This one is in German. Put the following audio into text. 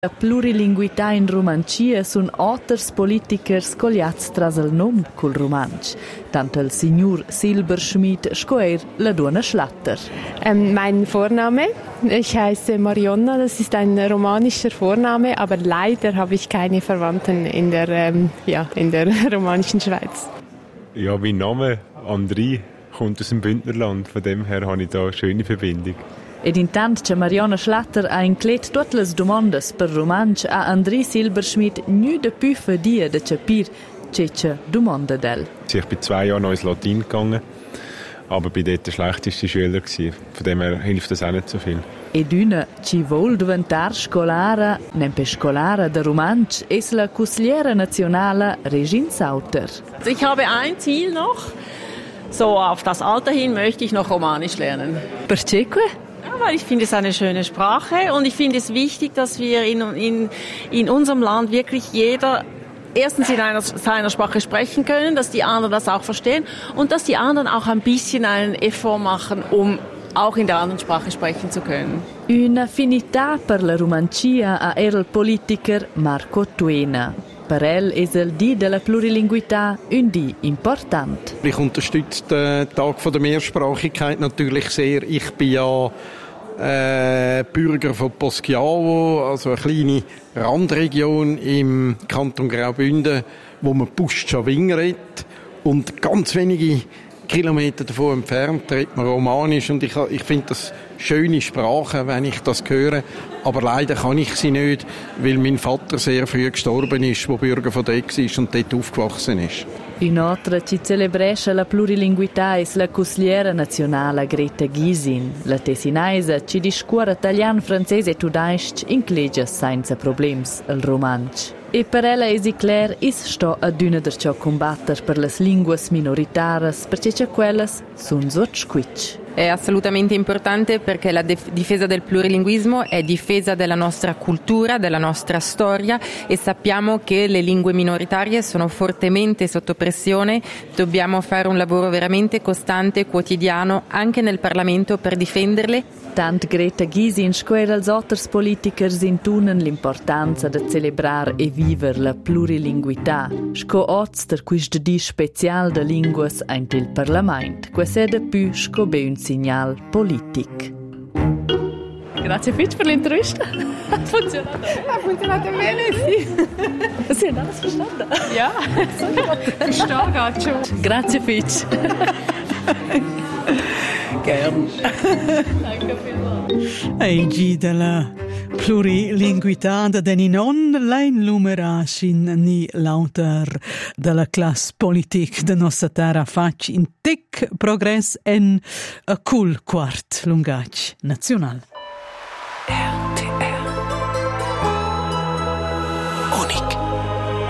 La plurilinguità in Romancia sun otters politikers cogliats tras il nom col romansch. Tanto il signor Silberschmidt scoer la donna Schlatter. Mein Vorname, ich heiße Marionna, das ist ein romanischer Vorname, aber leider habe ich keine Verwandten in der romanischen Schweiz. Ja, mein Name, André, kommt aus dem Bündnerland, von dem her habe ich da eine schöne Verbindung. Ed intant che Marionna Schlatter ha inclet tutte le domande per romansch a André Silberschmidt nu de più fadia de capir che domanda del. Ich bin 2 Jahre noch ins Latein gegangen, aber bin dort der schlechteste Schüler gewesen. Von dem her hilft das auch nicht so viel. Ed una ci vuol diventar scolara, nempe scolara de romansch, es la Consigliera Nazionale Regine Sauter. Also ich habe ein Ziel noch, so auf das Alter hin möchte ich noch Romanisch lernen. Perché? Ja, weil ich finde es eine schöne Sprache und ich finde es wichtig, dass wir in unserem Land wirklich jeder erstens in seiner Sprache sprechen können, dass die anderen das auch verstehen und dass die anderen auch ein bisschen einen Effort machen, um auch in der anderen Sprache sprechen zu können. Una affinità per la romancia ha il politiker Marco Tuena. Per el ist il Dì della Plurilinguità un Dì important. Ich unterstütze den Tag der Mehrsprachigkeit natürlich sehr. Ich bin ja Bürger von Poschiavo, also eine kleine Randregion im Kanton Graubünden, wo man Puschawing redet. Und ganz wenige Kilometer davon entfernt redet man Romanisch. Und ich finde das schöne Sprache, wenn ich das höre. Aber leider kann ich sie nicht, weil mein Vater sehr früh gestorben ist, der Bürger von dort war und dort aufgewachsen ist. Un'altra ci celebresce la plurilinguità è la Consigliera Nazionale Greta Gysin. La tessinaise ci discuora italiano, francese e tudaisch inclegia senza problems il romansch. E per ella è chiaro che sto ad una der ciò combatter per le lingue minoritarie perché quelle sono sottosquitch. È assolutamente importante perché la difesa del plurilinguismo è difesa della nostra cultura, della nostra storia e sappiamo che le lingue minoritarie sono fortemente sotto pressione. Dobbiamo fare un lavoro veramente costante, quotidiano, anche nel Parlamento per difenderle. Tant Greta Gysin square als otters politikers intunen l'importanza de celebrar e viver la plurilinguità. Sco oz der quist di special de linguas aint il Parlament. Questa è de più sco be un segnal politic. Grazie Fitch per l'intervista. Ha funzionato. Ha funzionato bene, sì. Sie haben alles verstanden? Ja, verstehe gerade schon. Grazie Fitch. Gern. Danke vielmals. Eigi della plurilinguità da ni non lein lumerasin ni lauter della classe politique de nostra terra fac in tic progress en a cool quart lungac national.